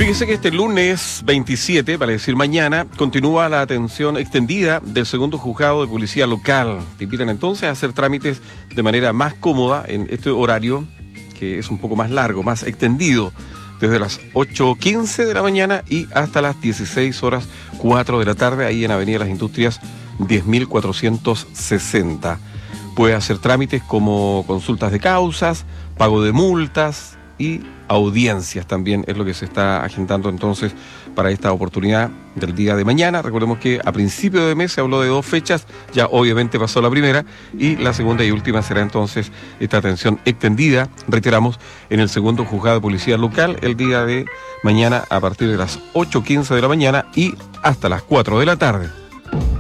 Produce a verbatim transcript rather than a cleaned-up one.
Fíjese que este lunes veintisiete, para decir mañana, continúa la atención extendida del segundo juzgado de policía local. Te invitan entonces a hacer trámites de manera más cómoda en este horario, que es un poco más largo, más extendido, desde las ocho quince de la mañana y hasta las dieciséis horas cuatro de la tarde, ahí en Avenida Las Industrias diez mil cuatrocientos sesenta. Puede hacer trámites como consultas de causas, pago de multas y audiencias también es lo que se está agendando entonces para esta oportunidad del día de mañana. Recordemos que a principio de mes se habló de dos fechas, ya obviamente pasó la primera y la segunda y última será entonces esta atención extendida, reiteramos, en el segundo juzgado de policía local el día de mañana a partir de las ocho quince de la mañana y hasta las cuatro de la tarde.